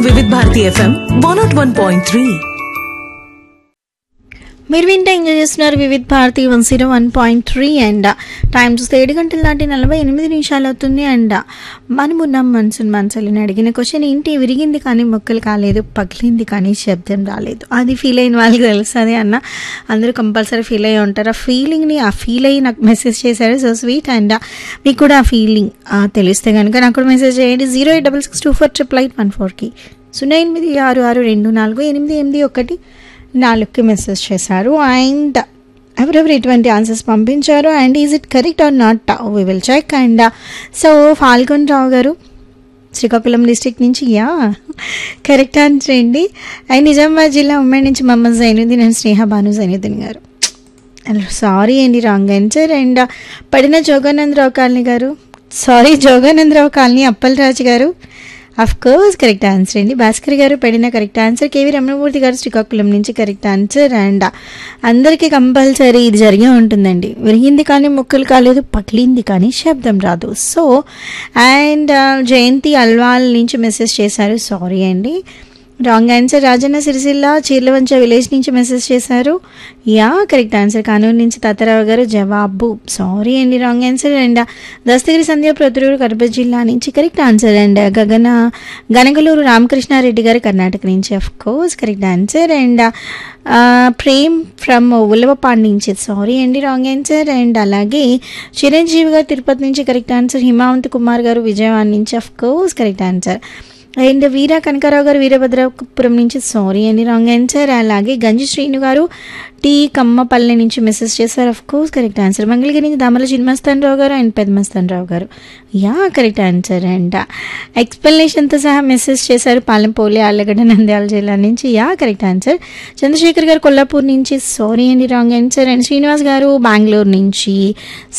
వివిధ భారతి ఎఫ్ఎం 101.3. మీరు వింటే ఎంజాయ్ చేస్తున్నారు వివిధ భారతి 101.3 అండ్ టైం చూస్తే 7 గంటల దాటి 48 నిమిషాలు అవుతుంది. అండ్ మనమున్నాం మనసుని అడిగిన క్వశ్చన్ ఏంటి, విరిగింది కానీ మొక్కలు కాలేదు, పగిలింది కానీ శబ్దం రాలేదు. అది ఫీల్ అయిన వాళ్ళకి తెలుస్తుంది అన్న, అందరూ కంపల్సరీ ఫీల్ అయ్యి ఉంటారు. ఆ ఫీల్ అయ్యి నాకు మెసేజ్ చేశారు, సో స్వీట్. అండ్ మీకు కూడా ఆ ఫీలింగ్ తెలిస్తే కనుక నాకు కూడా మెసేజ్ చేయండి 08662481114కి 08662248881 మెసేజ్ చేశారు. అండ్ ఎవరెవరు ఎటువంటి ఆన్సర్స్ పంపించారు and is it correct or not we will check. And so ఫాల్కొన్ రావు గారు శ్రీకాకుళం డిస్ట్రిక్ట్ నుంచి కరెక్ట్ ఆన్సర్ అండి. అండ్ నిజామాబాద్ జిల్లా ఉమ్మడి నుంచి మహమ్మద్ జైనుద్దీన్ అండ్ స్నేహ భాను జైనుద్దీన్ గారు సారీ అండి, రాంగ్ ఆన్సర్. అండ్ పడిన జోగానందరావు కాలనీ గారు జోగానందరావు కాలనీ అప్పలరాజు గారు అఫ్ కోర్స్ కరెక్ట్ ఆన్సర్ అండి. భాస్కర్ గారు పడిన కరెక్ట్ ఆన్సర్. కేవీ రమణమూర్తి గారు శ్రీకాకుళం నుంచి కరెక్ట్ ఆన్సర్. అండ్ అందరికీ కంపల్సరీ ఇది జరిగే ఉంటుందండి, విరిగింది కానీ ముక్కలు కాలేదు, పగిలింది కానీ శబ్దం రాదు. సో అండ్ జయంతి అల్వాల్ నుంచి మెసేజ్ చేశారు, సారీ అండి, wrong answer. Rajanna Sircilla Chirlavancha village నుంచి మెసేజ్ చేశారు, కరెక్ట్ ఆన్సర్. కానూరు నుంచి తాతారావు గారు జవాబు సారీ అండి, రాంగ్ ఆన్సర్. అండ్ దస్తగిరి సంధ్య ప్రొద్దుటూరు కడప జిల్లా నుంచి correct answer. And Ganagaluru Ramakrishna Reddy గారు కర్ణాటక నుంచి of course correct answer. And Prem from ఉల్లవపాడు నుంచి సారీ అండి, రాంగ్ ఆన్సర్. అండ్ అలాగే చిరంజీవి గారు తిరుపతి నుంచి కరెక్ట్ ఆన్సర్. హిమావంత్ కుమార్ గారు విజయవాడ నుంచి of course correct answer. And వీర కనకారావు గారు వీరభద్రపురం నుంచి సారీ అండి, రాంగ్ ఆన్సర్. అలాగే గంజి శ్రీను గారు టీ కమ్మపల్లి నుంచి మెసేజ్ చేశారు, of course correct answer. Mangalagiri నుంచి దామల చిన్మస్తాన్ రావు గారు అండ్ పెద్దమస్తాన్ రావు గారు కరెక్ట్ ఆన్సర్. అండ్ ఎక్స్ప్లెనేషన్తో సహా మెసేజ్ చేశారు పాలెంపోలి ఆళ్ళగడ్డ నంద్యాల జిల్లా నుంచి కరెక్ట్ ఆన్సర్. చంద్రశేఖర్ గారు కొల్లాపూర్ నుంచి సారీ అండి, రాంగ్ ఆన్సర్. అండ్ శ్రీనివాస్ గారు బెంగళూరు నుంచి